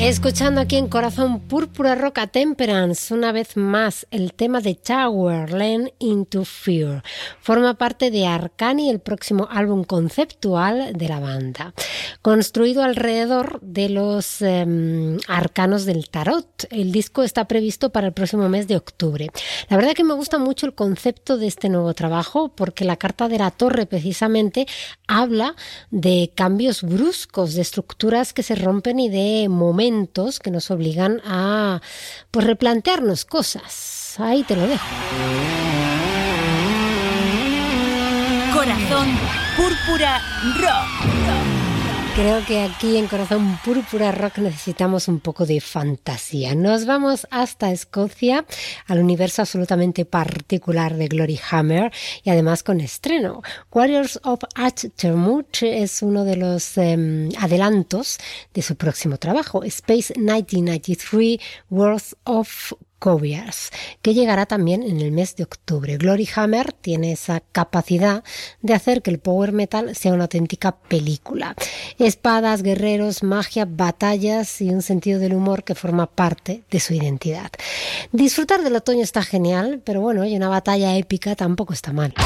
Escuchando aquí en Corazón Púrpura Rock a Temperance, una vez más, el tema de Tower, Lean Into Fear. Forma parte de Arcani, el próximo álbum conceptual de la banda. Construido alrededor de los arcanos del tarot. El disco está previsto para el próximo mes de octubre. La verdad que me gusta mucho el concepto de este nuevo trabajo, porque la carta de la torre precisamente habla de cambios bruscos, de estructuras que se rompen y de momentos que nos obligan a pues replantearnos cosas. Ahí te lo dejo. Corazón Púrpura Rock. Creo que aquí en Corazón Púrpura Rock necesitamos un poco de fantasía. Nos vamos hasta Escocia, al universo absolutamente particular de Glory Hammer y además con estreno. Warriors of Achtermuch es uno de los adelantos de su próximo trabajo, Space 1993 Worth of Couriers, que llegará también en el mes de octubre. Glory Hammer tiene esa capacidad de hacer que el power metal sea una auténtica película. Espadas, guerreros, magia, batallas y un sentido del humor que forma parte de su identidad. Disfrutar del otoño está genial, pero bueno, y una batalla épica tampoco está mal.